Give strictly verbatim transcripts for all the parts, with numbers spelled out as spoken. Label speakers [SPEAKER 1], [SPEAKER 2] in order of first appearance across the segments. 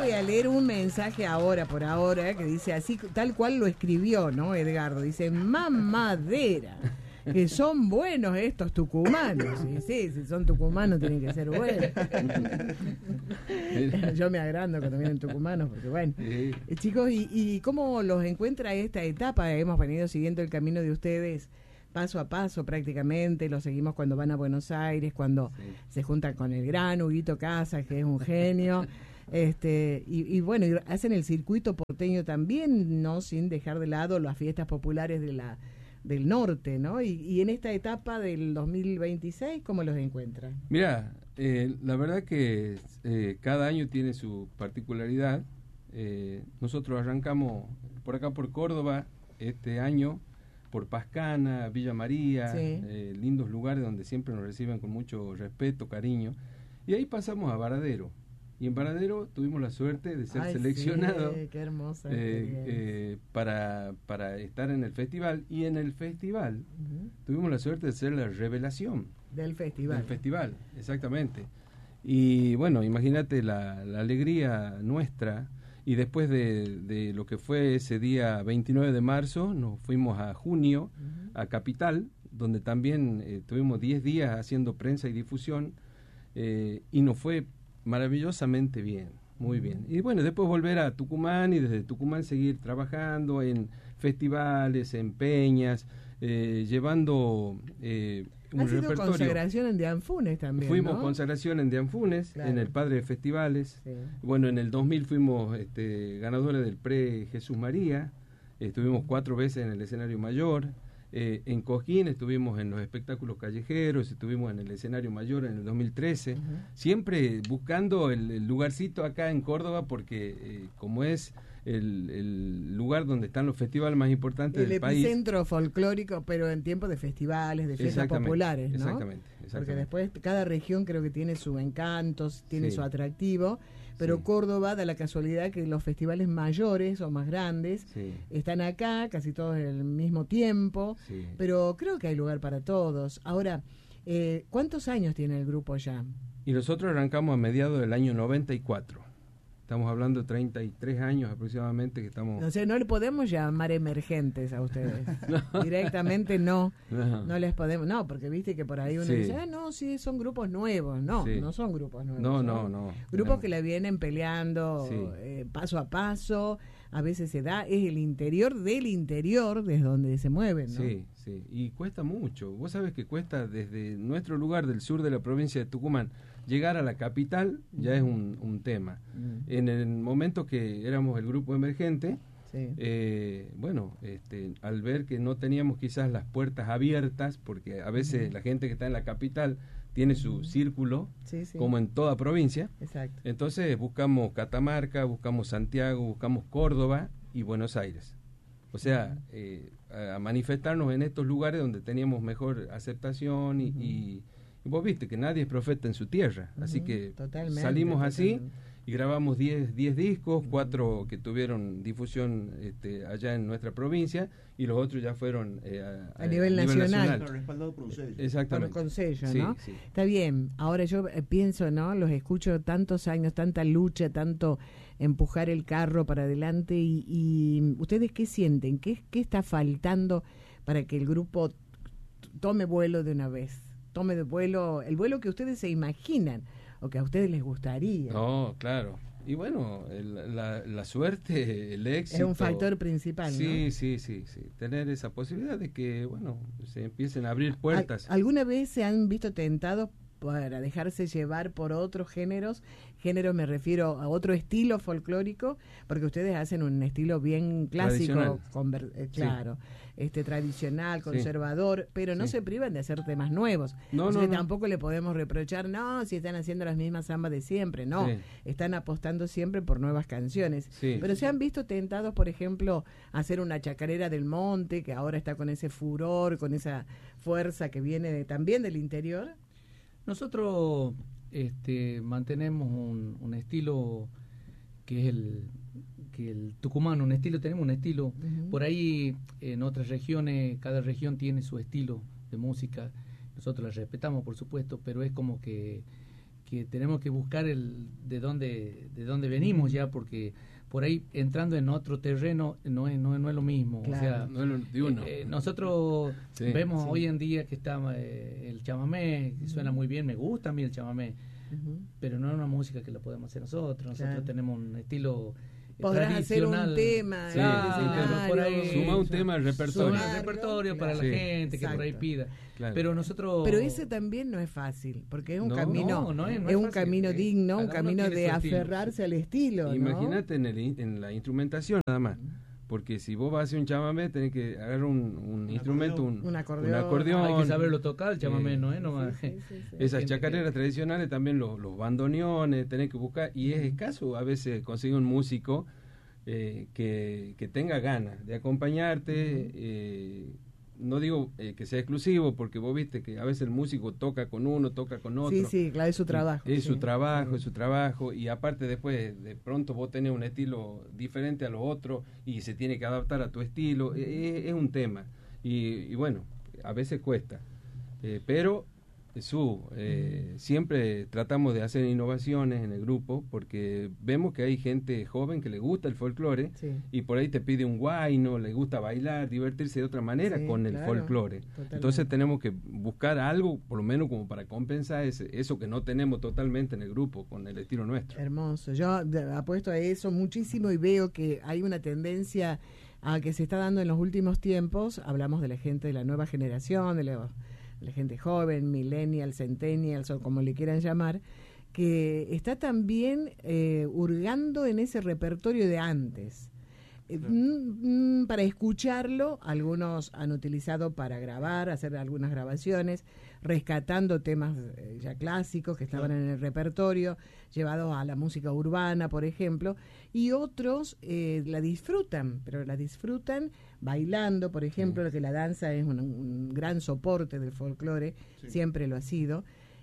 [SPEAKER 1] voy a leer un mensaje ahora, por ahora, que dice así, tal cual lo escribió, ¿no, Edgardo? Dice, mamadera, que son buenos estos tucumanos. Sí, sí, si son tucumanos tienen que ser buenos. Yo me agrando cuando vienen tucumanos, porque bueno. Sí. Eh, chicos, ¿y, ¿y cómo los encuentra esta etapa? Hemos venido siguiendo el camino de ustedes paso a paso prácticamente, lo seguimos cuando van a Buenos Aires, cuando sí. se juntan con el gran Huguito Casas, que es un genio. Este, y, y bueno, y hacen el circuito porteño también, no sin dejar de lado las fiestas populares de la del norte, ¿no? Y, y en esta etapa del dos mil veintiséis, ¿cómo los encuentran?
[SPEAKER 2] Mira, eh, la verdad que eh, cada año tiene su particularidad. Eh, nosotros arrancamos por acá por Córdoba este año, por Pascana, Villa María, sí. eh, lindos lugares donde siempre nos reciben con mucho respeto, cariño. Y ahí pasamos a Varadero. Y en Varadero tuvimos la suerte de ser
[SPEAKER 1] Ay,
[SPEAKER 2] seleccionados
[SPEAKER 1] sí, qué hermosa
[SPEAKER 2] eh, eh, para, para estar en el festival. Y en el festival uh-huh. tuvimos la suerte de ser la revelación.
[SPEAKER 1] Del festival.
[SPEAKER 2] Del festival, exactamente. Y bueno, imagínate la, la alegría nuestra. Y después de, de lo que fue ese día veintinueve de marzo, nos fuimos a junio, uh-huh. a Capital, donde también eh, tuvimos diez días haciendo prensa y difusión. Eh, y nos fue maravillosamente bien, muy bien. Y bueno, después volver a Tucumán y desde Tucumán seguir trabajando en festivales, en peñas, eh, llevando eh, un
[SPEAKER 1] ha sido
[SPEAKER 2] repertorio.
[SPEAKER 1] Consagración en Dianfunes también,
[SPEAKER 2] Fuimos
[SPEAKER 1] ¿no?
[SPEAKER 2] Consagración en Dianfunes, claro. en el Padre de Festivales. Sí. Bueno, en el dos mil fuimos este, ganadores del Pre Jesús María. Estuvimos cuatro veces en el escenario mayor. Eh, en Cosquín estuvimos en los espectáculos callejeros, estuvimos en el escenario mayor en el dos mil trece, uh-huh. siempre buscando el, el lugarcito acá en Córdoba, porque eh, como es el, el lugar donde están los festivales más importantes
[SPEAKER 1] el
[SPEAKER 2] del país.
[SPEAKER 1] El epicentro folclórico, pero en tiempos de festivales, de fiestas populares, ¿no?
[SPEAKER 2] Exactamente, exactamente.
[SPEAKER 1] Porque después cada región creo que tiene su encanto, tiene sí. su atractivo. Pero sí. Córdoba da la casualidad que los festivales mayores o más grandes sí. están acá, casi todos al mismo tiempo, sí. pero creo que hay lugar para todos. Ahora, eh, ¿cuántos años tiene el grupo ya?
[SPEAKER 2] Y nosotros arrancamos a mediados del año noventa y cuatro. Estamos hablando de treinta y tres años aproximadamente que estamos...
[SPEAKER 1] O sea, no le podemos llamar emergentes a ustedes. No. Directamente no, no. No les podemos... No, porque viste que por ahí uno sí. dice, ah, no, sí, son grupos nuevos. No, sí. no son grupos nuevos.
[SPEAKER 2] No, no, no.
[SPEAKER 1] Grupos
[SPEAKER 2] no.
[SPEAKER 1] que la vienen peleando sí. eh, paso a paso. A veces se da, es el interior del interior desde donde se mueven, ¿no?
[SPEAKER 2] Sí, sí. Y cuesta mucho. Vos sabés que cuesta desde nuestro lugar del sur de la provincia de Tucumán llegar a la capital ya es un, un tema. Mm. En el momento que éramos el grupo emergente, sí. eh, bueno, este, al ver que no teníamos quizás las puertas abiertas, porque a veces mm. la gente que está en la capital tiene su mm. círculo, sí, sí. como en toda provincia.
[SPEAKER 1] Exacto.
[SPEAKER 2] Entonces buscamos Catamarca, buscamos Santiago, buscamos Córdoba y Buenos Aires. O sea, mm. eh, a manifestarnos en estos lugares donde teníamos mejor aceptación y... Mm. y Y vos viste que nadie es profeta en su tierra, uh-huh, así que
[SPEAKER 1] totalmente,
[SPEAKER 2] salimos así
[SPEAKER 1] totalmente.
[SPEAKER 2] Y grabamos diez discos, uh-huh. cuatro que tuvieron difusión este, allá en nuestra provincia y los otros ya fueron eh, a,
[SPEAKER 1] a, a nivel, nivel nacional.
[SPEAKER 2] nacional.
[SPEAKER 3] Respaldado por un sello.
[SPEAKER 2] Exactamente.
[SPEAKER 1] Con, con sello,
[SPEAKER 2] sí,
[SPEAKER 1] ¿no?
[SPEAKER 2] Sí.
[SPEAKER 1] Está bien, ahora yo eh, pienso, ¿no? Los escucho tantos años, tanta lucha, tanto empujar el carro para adelante y, y ¿ustedes qué sienten? ¿Qué, qué está faltando para que el grupo tome vuelo de una vez? Tome de vuelo, el vuelo que ustedes se imaginan o que a ustedes les gustaría.
[SPEAKER 2] No, claro. Y bueno, el, la, la suerte, el éxito...
[SPEAKER 1] Es un factor principal,
[SPEAKER 2] sí,
[SPEAKER 1] ¿no?
[SPEAKER 2] Sí, sí, sí. Tener esa posibilidad de que, bueno, se empiecen a abrir puertas.
[SPEAKER 1] ¿Alguna vez se han visto tentados para dejarse llevar por otros géneros? Género me refiero a otro estilo folclórico, porque ustedes hacen un estilo bien clásico, conver, eh, claro, sí. este tradicional, conservador, sí. pero no sí. se privan de hacer temas nuevos.
[SPEAKER 2] No,
[SPEAKER 1] o sea,
[SPEAKER 2] no, no.
[SPEAKER 1] tampoco le podemos reprochar, no, si están haciendo las mismas zambas de siempre, no, sí. están apostando siempre por nuevas canciones.
[SPEAKER 2] Sí.
[SPEAKER 1] Pero se han visto tentados, por ejemplo, a hacer una chacarera del monte, que ahora está con ese furor, con esa fuerza que viene de, también del interior.
[SPEAKER 4] Nosotros este, mantenemos un, un estilo que es el que el tucumano, un estilo, tenemos un estilo, uh-huh. por ahí en otras regiones, cada región tiene su estilo de música, nosotros la respetamos por supuesto, pero es como que, que tenemos que buscar el de dónde de dónde venimos ya, porque por ahí entrando en otro terreno no es no, no es lo mismo. Claro. O sea,
[SPEAKER 2] no es lo de uno.
[SPEAKER 4] Eh, nosotros sí, vemos sí. hoy en día que está eh, el chamamé, que suena muy bien, me gusta a mí el chamamé, uh-huh. pero no es una música que la podemos hacer nosotros. Nosotros claro. tenemos un estilo
[SPEAKER 1] podrás hacer un tema,
[SPEAKER 2] sí,
[SPEAKER 1] sí,
[SPEAKER 2] por ahí suma un tema al repertorio,
[SPEAKER 4] suma el repertorio claro, para la sí, gente que exacto. por ahí pida. Claro. Pero nosotros
[SPEAKER 1] pero ese también no es fácil, porque es un
[SPEAKER 2] no,
[SPEAKER 1] camino,
[SPEAKER 2] no,
[SPEAKER 1] no es, no es, es un fácil, camino digno, un camino de aferrarse al estilo.
[SPEAKER 2] Imagínate ¿no? en, el, en la instrumentación nada más. Porque si vos vas a hacer un chamamé, tenés que agarrar un, un, un instrumento, un,
[SPEAKER 1] un, acordeón.
[SPEAKER 2] un acordeón.
[SPEAKER 4] Hay que saberlo tocar, el chamamé, eh, ¿no es? No
[SPEAKER 1] sí, sí, sí, sí.
[SPEAKER 2] Esas chacareras que... tradicionales, también los, los bandoneones, tenés que buscar. Y es escaso a veces conseguir un músico eh, que, que tenga ganas de acompañarte. Uh-huh. eh, no digo eh, que sea exclusivo, porque vos viste que a veces el músico toca con uno, toca con otro.
[SPEAKER 1] Sí, sí, claro, es su trabajo.
[SPEAKER 2] Es
[SPEAKER 1] sí.
[SPEAKER 2] su trabajo, es su trabajo, y aparte después de pronto vos tenés un estilo diferente a los otros y se tiene que adaptar a tu estilo, es, es un tema. Y, y bueno, a veces cuesta, eh, pero Su, eh, siempre tratamos de hacer innovaciones en el grupo porque vemos que hay gente joven que le gusta el folclore sí. y por ahí te pide un guayno, le gusta bailar, divertirse de otra manera sí, con el claro, folclore. Totalmente. Entonces tenemos que buscar algo, por lo menos como para compensar ese, eso que no tenemos totalmente en el grupo con el estilo nuestro.
[SPEAKER 1] Hermoso, yo apuesto a eso muchísimo y veo que hay una tendencia a que se está dando en los últimos tiempos. Hablamos de la gente de la nueva generación, de la la gente joven, millennials, centennials o como le quieran llamar, que está también eh, hurgando en ese repertorio de antes. Eh, mm, para escucharlo, algunos han utilizado para grabar, hacer algunas grabaciones, rescatando temas eh, ya clásicos que estaban en el repertorio, llevados a la música urbana, por ejemplo, y otros eh, la disfrutan, pero la disfrutan bailando, por ejemplo, sí. que la danza es un, un gran soporte del folclore, sí. siempre lo ha sido,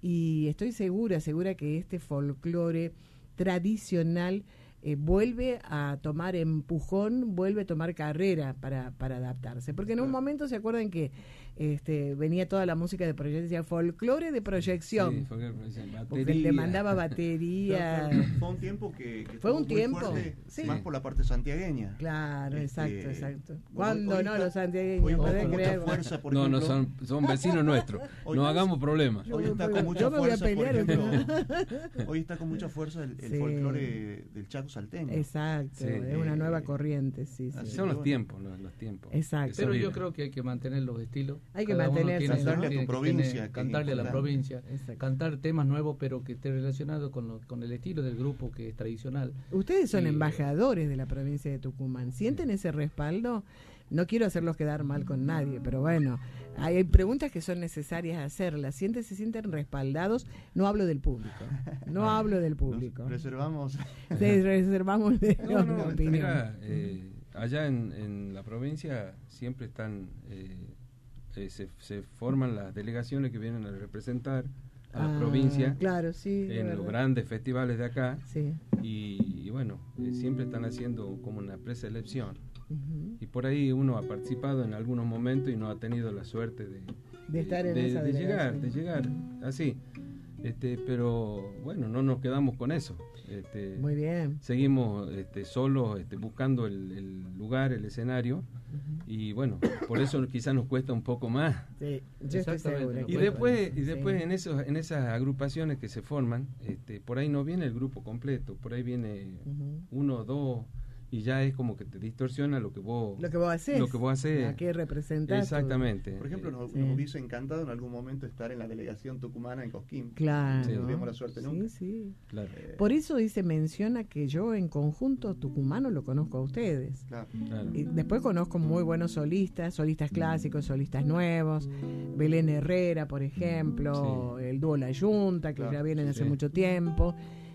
[SPEAKER 1] y estoy segura, segura que este folclore tradicional Eh, vuelve a tomar empujón, vuelve a tomar carrera para, para adaptarse. Porque en un momento se acuerdan que este, venía toda la música de proyección, decía folclore de proyección. Sí, folclore de proyección. Porque le mandaba batería.
[SPEAKER 3] Claro, claro. Fue un tiempo que, que
[SPEAKER 1] fue un tiempo
[SPEAKER 3] fuerte,
[SPEAKER 1] sí.
[SPEAKER 3] más por la parte santiagueña.
[SPEAKER 1] Claro, este, exacto, exacto. ¿Cuándo
[SPEAKER 3] hoy
[SPEAKER 1] no
[SPEAKER 3] está,
[SPEAKER 1] los santiagueños?
[SPEAKER 3] Hoy mucha fuerza, por
[SPEAKER 2] no,
[SPEAKER 3] ejemplo,
[SPEAKER 2] no son, son vecinos nuestros. No hagamos problemas.
[SPEAKER 3] Hoy está con mucha
[SPEAKER 1] yo me voy
[SPEAKER 3] fuerza,
[SPEAKER 1] a pelear,
[SPEAKER 3] por ejemplo, hoy está con mucha fuerza el, el sí. folclore del Chaco salteño.
[SPEAKER 1] Exacto. Exacto, sí, es una nueva corriente, sí, sí.
[SPEAKER 2] Son los tiempos, los, los tiempos.
[SPEAKER 1] Exacto.
[SPEAKER 4] Pero yo creo que hay que mantener los estilos.
[SPEAKER 1] Hay que mantener,
[SPEAKER 3] cantarle a tu provincia,
[SPEAKER 4] cantarle a la provincia, exacto. Cantar temas nuevos, pero que esté relacionado con lo, con el estilo del grupo que es tradicional.
[SPEAKER 1] Ustedes son
[SPEAKER 4] y,
[SPEAKER 1] embajadores de la provincia de Tucumán. ¿Sienten ese respaldo? No quiero hacerlos quedar mal con nadie, pero bueno, hay preguntas que son necesarias hacerlas. ¿Sienten, se sienten respaldados? No hablo del público. No hablo del público.
[SPEAKER 3] Nos reservamos.
[SPEAKER 1] Sí, reservamos de
[SPEAKER 2] no, no, opinión. Mira, eh, allá en, en la provincia siempre están, eh, eh, se, se forman las delegaciones que vienen a representar a la ah, provincia
[SPEAKER 1] claro, sí,
[SPEAKER 2] en los grandes festivales de acá.
[SPEAKER 1] Sí.
[SPEAKER 2] Y, y bueno, eh, siempre están haciendo como una preselección. Uh-huh. Y por ahí uno ha participado en algunos momentos y no ha tenido la suerte de,
[SPEAKER 1] de estar en
[SPEAKER 2] de,
[SPEAKER 1] esa
[SPEAKER 2] de llegar, de llegar así. Este, pero bueno, no nos quedamos con eso. Este,
[SPEAKER 1] Muy bien.
[SPEAKER 2] Seguimos este, solos este, buscando el, el lugar, el escenario. Uh-huh. Y bueno, por eso quizás nos cuesta un poco más.
[SPEAKER 1] Sí, yo estoy segura.
[SPEAKER 2] Y después, y después sí. en esos, en esas agrupaciones que se forman, este, por ahí no viene el grupo completo, por ahí viene uh-huh. uno o dos. Y ya es como que te distorsiona lo que vos
[SPEAKER 1] lo que vos haces,
[SPEAKER 2] lo que vos haces.
[SPEAKER 1] ¿A qué representás?
[SPEAKER 2] Exactamente.
[SPEAKER 3] Por ejemplo, nos, sí. nos hubiese encantado en algún momento estar en la delegación tucumana en Cosquín.
[SPEAKER 1] Claro.
[SPEAKER 3] No tuvimos la suerte nunca.
[SPEAKER 1] Sí, sí.
[SPEAKER 2] Claro.
[SPEAKER 1] Eh, Por eso dice, menciona que yo en conjunto tucumano lo conozco a ustedes.
[SPEAKER 3] Claro.
[SPEAKER 2] Claro.
[SPEAKER 1] Y después conozco muy buenos solistas, solistas clásicos, solistas nuevos, Belén Herrera, por ejemplo, sí. el dúo La Yunta, que claro. ya vienen hace sí. mucho tiempo.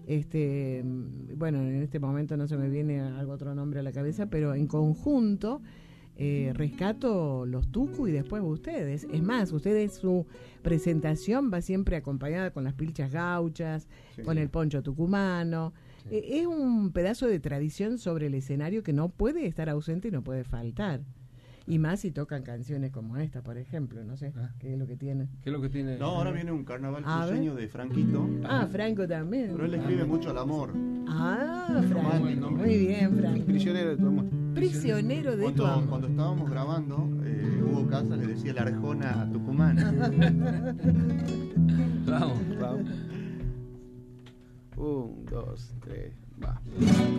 [SPEAKER 1] Este, bueno, en este momento no se me viene algo otro nombre a la cabeza, pero en conjunto eh, rescato los tucu y después ustedes. Es más, ustedes, su presentación va siempre acompañada con las pilchas gauchas, sí. con el poncho tucumano. Sí. Eh, es un pedazo de tradición sobre el escenario que no puede estar ausente y no puede faltar. Y más si tocan canciones como esta, por ejemplo, no sé, ah. ¿qué es lo que tiene?
[SPEAKER 2] ¿Qué es lo que tiene?
[SPEAKER 3] No, ahora viene un carnaval cruceño de Franquito.
[SPEAKER 1] Ah, Franco también.
[SPEAKER 3] Pero él escribe ah, mucho al amor.
[SPEAKER 1] Ah, Franco. Muy bien, Franco.
[SPEAKER 5] Prisionero de tu amor.
[SPEAKER 1] Prisionero de
[SPEAKER 3] cuando,
[SPEAKER 1] tu amor.
[SPEAKER 3] Cuando estábamos grabando, eh, Hugo Casas le decía la Arjona a Tucumán.
[SPEAKER 2] Vamos,
[SPEAKER 5] vamos. Un, dos, tres, va.